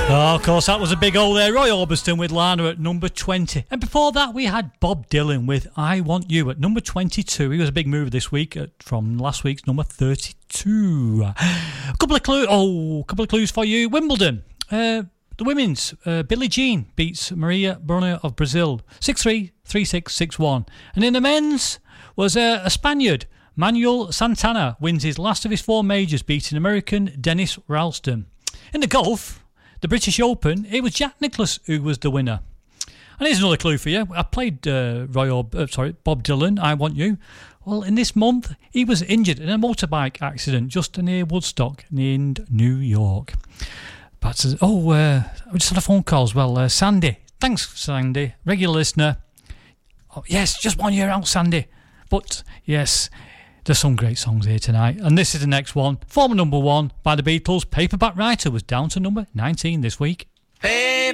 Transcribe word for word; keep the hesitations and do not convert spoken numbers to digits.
Oh, of course, that was a big hole there. Roy Orbison with Lana at number twenty. And before that, we had Bob Dylan with I Want You at number twenty-two. He was a big mover this week at, from last week's number thirty-two. A couple of clues. Oh, a couple of clues for you. Wimbledon. Uh, the women's uh, Billie Jean beats Maria Bruno of Brazil six three, three six, six one. And in the men's was uh, a Spaniard. Manuel Santana wins his last of his four majors, beating American Dennis Ralston. In the golf, the British Open, it was Jack Nicklaus who was the winner. And here's another clue for you. I played uh, Roy Orb- uh, sorry, Bob Dylan, I Want You. Well, in this month, he was injured in a motorbike accident just near Woodstock in New York. But, uh, oh, uh, I just had a phone call as well. Uh, Sandy. Thanks, Sandy. Regular listener. Oh, yes, just one year out, Sandy. But, yes, there's some great songs here tonight. And this is the next one. Former number one by the Beatles, Paperback Writer, was down to number nineteen this week. Paperback